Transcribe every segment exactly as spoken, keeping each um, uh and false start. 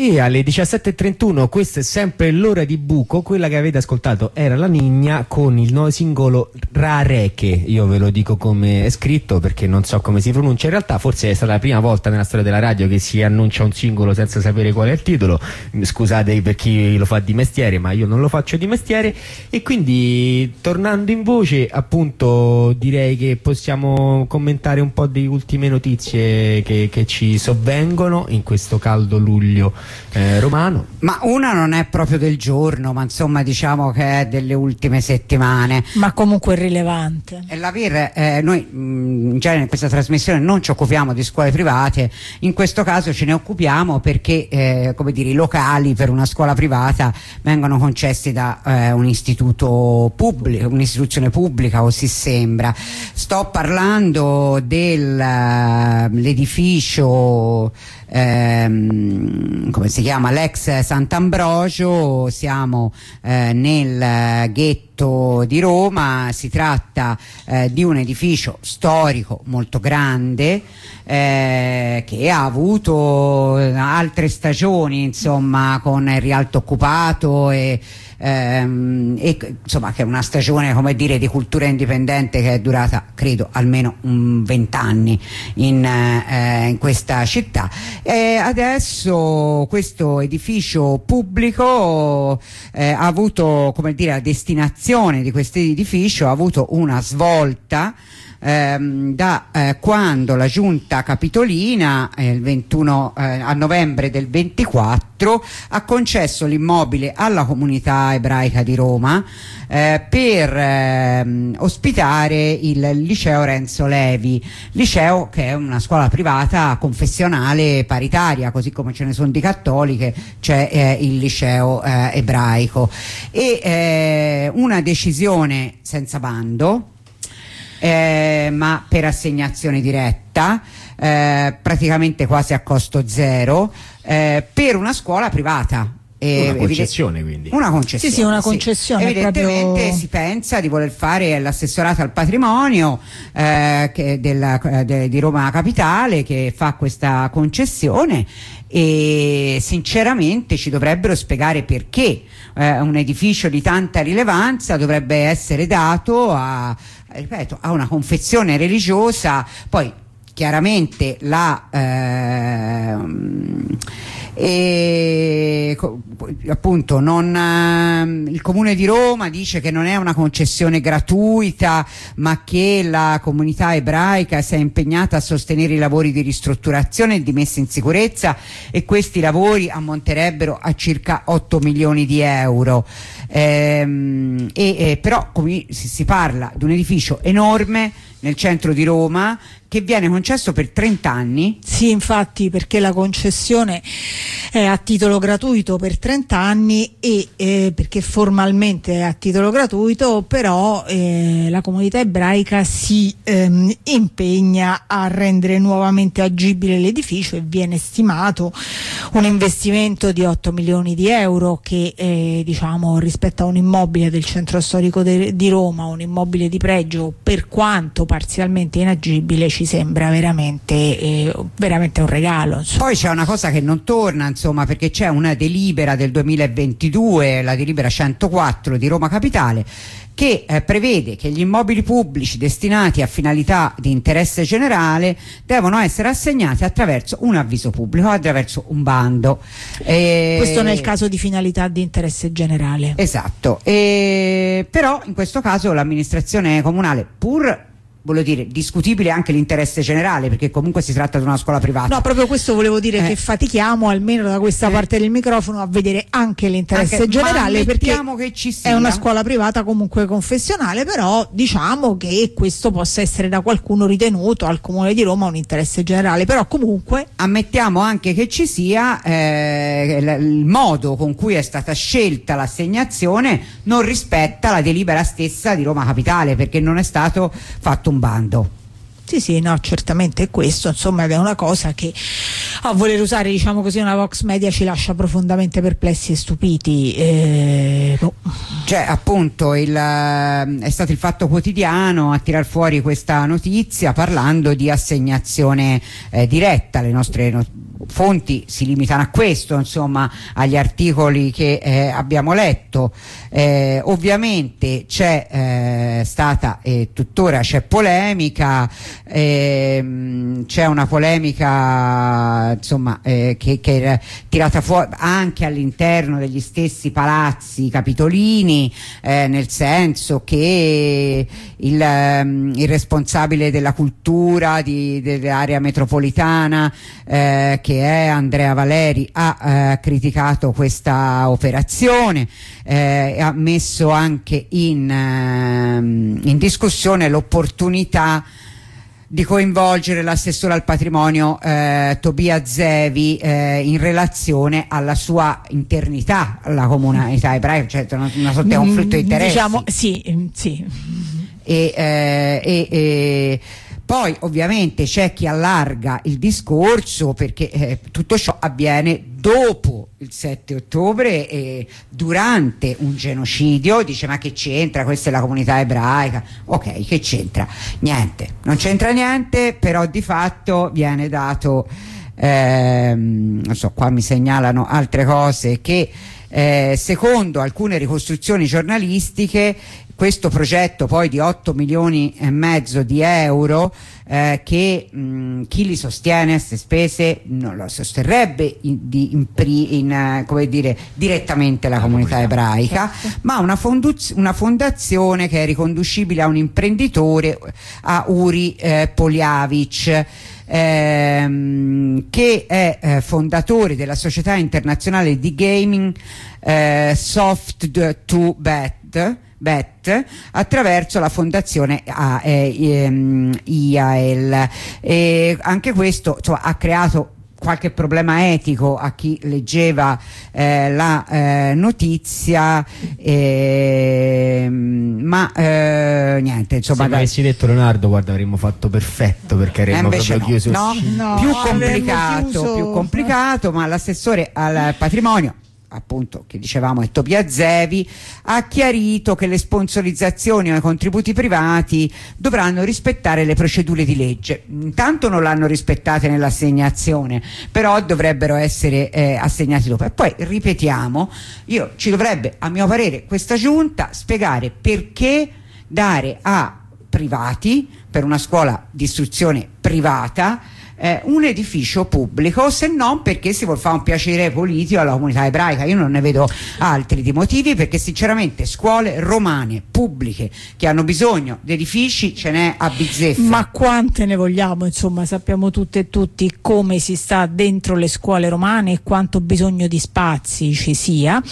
E alle diciassette e trentuno, questa è sempre l'ora di buco. Quella che avete ascoltato era la Nigna con il nuovo singolo Rareche. Io ve lo dico come è scritto perché non so come si pronuncia. In realtà forse è stata la prima volta nella storia della radio che si annuncia un singolo senza sapere qual è il titolo. Scusate per chi lo fa di mestiere, ma io non lo faccio di mestiere. E quindi, tornando in voce, appunto, direi che possiamo commentare un po' di ultime notizie che, che ci sovvengono in questo caldo luglio eh, romano. Ma una non è proprio del giorno, ma insomma diciamo che è delle ultime settimane, ma comunque rilevante. E la V I R, eh, noi mh, in genere in questa trasmissione non ci occupiamo di scuole private, in questo caso ce ne occupiamo perché eh, come dire, i locali per una scuola privata vengono concessi da eh, un istituto pubblico, un'istituzione pubblica, così sembra. Sto parlando dell'edificio Ehm, come si chiama, l'ex Sant'Ambrogio. Siamo eh, nel ghetto di Roma. Si tratta eh, di un edificio storico molto grande eh, che ha avuto altre stagioni, insomma, con il Rialto occupato e Ehm, e insomma che è una stagione, come dire, di cultura indipendente che è durata credo almeno vent'anni in, eh, in questa città. E adesso questo edificio pubblico eh, ha avuto, come dire, la destinazione di questo edificio ha avuto una svolta Ehm, da eh, quando la giunta capitolina eh, il ventuno eh, a novembre del ventiquattro ha concesso l'immobile alla comunità ebraica di Roma eh, per eh, ospitare il liceo Renzo Levi, liceo che è una scuola privata confessionale paritaria, così come ce ne sono di cattoliche, c'è eh, il liceo eh, ebraico. E eh, una decisione senza bando, Eh, ma per assegnazione diretta, eh, praticamente quasi a costo zero, eh, per una scuola privata. Una concessione, quindi. Una concessione. Sì, sì, una concessione. Sì. Evidentemente proprio... si pensa di voler fare l'assessorato al patrimonio eh, che della, de, di Roma Capitale, che fa questa concessione, e sinceramente ci dovrebbero spiegare perché eh, un edificio di tanta rilevanza dovrebbe essere dato a, ripeto, a una confessione religiosa. Poi chiaramente la ehm, e appunto non, eh, il Comune di Roma dice che non è una concessione gratuita, ma che la comunità ebraica si è impegnata a sostenere i lavori di ristrutturazione e di messa in sicurezza, e questi lavori ammonterebbero a circa otto milioni di euro. Ehm, e, eh, però come si, si parla di un edificio enorme nel centro di Roma che viene concesso per trenta anni. Sì, infatti, perché la concessione è a titolo gratuito per trenta anni e eh, perché formalmente è a titolo gratuito, però eh, la comunità ebraica si ehm, impegna a rendere nuovamente agibile l'edificio, e viene stimato un investimento di otto milioni di euro che eh, diciamo, rispetto a un immobile del centro storico de- di Roma, un immobile di pregio, per quanto parzialmente inagibile, ci sembra veramente, eh, veramente un regalo, insomma. Poi c'è una cosa che non torna, insomma, perché c'è una delibera del duemilaventidue, la delibera centoquattro di Roma Capitale, che eh, prevede che gli immobili pubblici destinati a finalità di interesse generale devono essere assegnati attraverso un avviso pubblico, attraverso un bando. E... questo nel caso di finalità di interesse generale. Esatto. E... però in questo caso l'amministrazione comunale, pur voglio dire, discutibile anche l'interesse generale, perché comunque si tratta di una scuola privata. No, proprio questo volevo dire, eh. che fatichiamo almeno da questa eh. parte del microfono a vedere anche l'interesse anche, generale, perché che ci sia. È una scuola privata comunque confessionale, però diciamo che questo possa essere da qualcuno ritenuto al Comune di Roma un interesse generale, però comunque ammettiamo anche che ci sia eh, il modo con cui è stata scelta l'assegnazione non rispetta la delibera stessa di Roma Capitale, perché non è stato fatto un bando. Sì, sì, no, certamente è questo, insomma, è una cosa che a voler usare, diciamo così, una Vox Media ci lascia profondamente perplessi e stupiti. Eh, no. Cioè, appunto, il, è stato il Fatto Quotidiano a tirar fuori questa notizia parlando di assegnazione eh, diretta. Le nostre no- fonti si limitano a questo, insomma, agli articoli che eh, abbiamo letto. Eh, ovviamente c'è eh, stata e tuttora c'è polemica, eh, c'è una polemica insomma eh, che, che è tirata fuori anche all'interno degli stessi palazzi capitolini, eh, nel senso che il, um, il responsabile della cultura di, dell'area metropolitana, eh, che è Andrea Valeri, ha eh, criticato questa operazione, eh, ha messo anche in, eh, in discussione l'opportunità di coinvolgere l'assessore al patrimonio eh, Tobia Zevi eh, in relazione alla sua internità alla comunità ebraica, cioè una, una sorta di conflitto di interessi. Diciamo, sì, sì. E, eh, e, e poi ovviamente c'è chi allarga il discorso perché eh, tutto ciò avviene dopo il sette ottobre e durante un genocidio. Dice: ma che c'entra, questa è la comunità ebraica. Ok, che c'entra? Niente, non c'entra niente, però di fatto viene dato ehm, non so, qua mi segnalano altre cose che eh, secondo alcune ricostruzioni giornalistiche questo progetto poi di otto milioni e mezzo di euro eh, che mh, chi li sostiene a queste spese non lo sosterrebbe in, di, in, in, uh, come dire, direttamente la, la comunità, comunità ebraica, certo, ma una, una fondazione che è riconducibile a un imprenditore, a Uri eh, Poljavic, ehm, che è eh, fondatore della società internazionale di gaming eh, Soft to Bet Bet attraverso la fondazione I A L, e anche questo insomma, ha creato qualche problema etico a chi leggeva eh, la eh, notizia, eh, ma eh, niente, insomma. Se mi avessi detto Leonardo, guarda, avremmo fatto perfetto perché avremmo eh proprio no, chiuso. No, no, più complicato, chiuso... più complicato, ma l'assessore al patrimonio, appunto, che dicevamo è Tobia Zevi, ha chiarito che le sponsorizzazioni o i contributi privati dovranno rispettare le procedure di legge. Intanto non l'hanno rispettate nell'assegnazione, però dovrebbero essere eh, assegnati dopo. E poi ripetiamo, io ci dovrebbe, a mio parere, questa giunta spiegare perché dare a privati, per una scuola di istruzione privata, Eh, un edificio pubblico, se non perché si vuol fare un piacere politico alla comunità ebraica. Io non ne vedo altri di motivi, perché sinceramente scuole romane pubbliche che hanno bisogno di edifici ce n'è a bizzeffa. Ma quante ne vogliamo, insomma, sappiamo tutte e tutti come si sta dentro le scuole romane e quanto bisogno di spazi ci sia,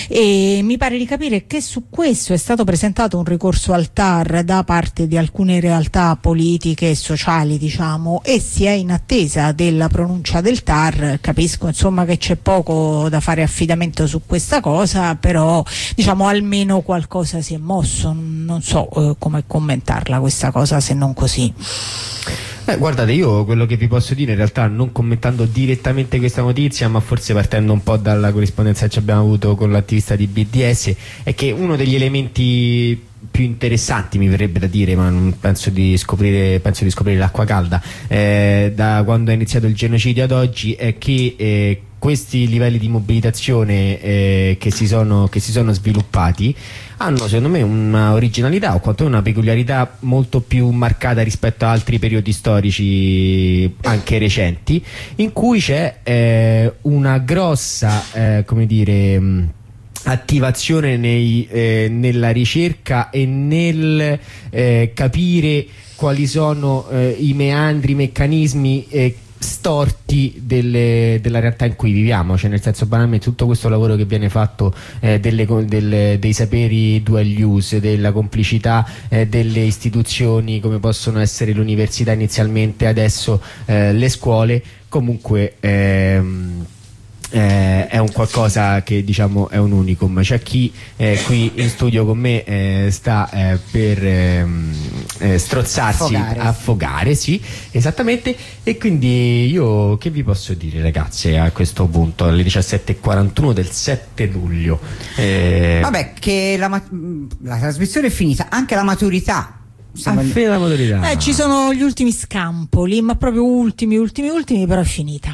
e mi pare di capire che su questo è stato presentato un ricorso al T A R da parte di alcune realtà politiche e sociali, diciamo, e si è in attesa della pronuncia del T A R. Capisco insomma che c'è poco da fare affidamento su questa cosa, però diciamo almeno qualcosa si è mosso. Non so eh, come commentarla questa cosa se non così. Eh, guardate, io quello che vi posso dire in realtà, non commentando direttamente questa notizia, ma forse partendo un po' dalla corrispondenza che abbiamo avuto con l'attivista di B D S, è che uno degli elementi più interessanti, mi verrebbe da dire, ma non penso di scoprire, penso di scoprire l'acqua calda, eh, da quando è iniziato il genocidio ad oggi, è che eh, questi livelli di mobilitazione eh, che, si sono, che si sono sviluppati hanno secondo me una originalità, o quantomeno una peculiarità molto più marcata rispetto a altri periodi storici anche recenti, in cui c'è eh, una grossa eh, come dire mh, attivazione nei, eh, nella ricerca e nel eh, capire quali sono eh, i meandri, i meccanismi eh, storti delle, della realtà in cui viviamo, cioè nel senso, banalmente, tutto questo lavoro che viene fatto eh, delle, delle, dei saperi dual use, della complicità eh, delle istituzioni come possono essere l'università inizialmente, adesso eh, le scuole, comunque ehm, Eh, è un qualcosa che diciamo è un unicum. C'è chi eh, qui in studio con me eh, sta eh, per ehm, eh, strozzarsi, affogare. affogare, sì, esattamente, e quindi io che vi posso dire, ragazze, a questo punto alle diciassette e quarantuno del sette luglio, eh, vabbè, che la, la trasmissione è finita, anche la maturità. Ah, la maturità. Eh, ci sono gli ultimi scampoli, ma proprio ultimi, ultimi, ultimi, però è finita.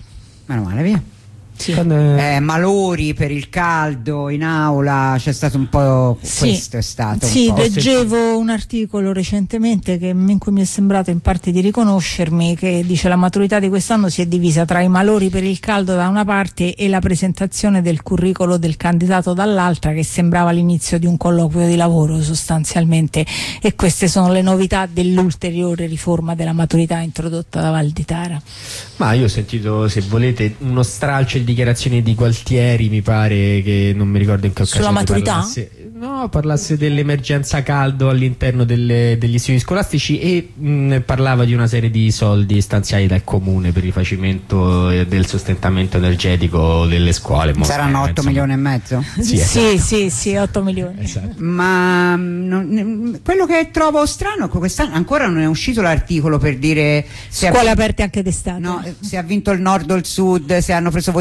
Meno male, via. Sì. Eh, malori per il caldo in aula, c'è stato un po' Sì. questo è stato Sì, un po'. leggevo un articolo recentemente che, in cui mi è sembrato in parte di riconoscermi, che dice: la maturità di quest'anno si è divisa tra i malori per il caldo da una parte e la presentazione del curriculum del candidato dall'altra, che sembrava l'inizio di un colloquio di lavoro sostanzialmente, e queste sono le novità dell'ulteriore riforma della maturità introdotta da Valditara. Ma io ho sentito, se volete, uno stralcio di dichiarazioni di Gualtieri, mi pare, che non mi ricordo in che occasione Sulla maturità? parlasse, no, parlasse dell'emergenza caldo all'interno delle, degli istituti scolastici, e mh, parlava di una serie di soldi stanziati dal comune per il rifacimento eh, del sostentamento energetico delle scuole. Saranno otto milioni e mezzo? Sì, Sì, esatto. sì, sì, otto milioni. Esatto. Ma non, quello che trovo strano è che quest'anno ancora non è uscito l'articolo per dire se Scuole ha, aperte anche d'estate. no, se ha vinto il nord o il sud, se hanno preso voti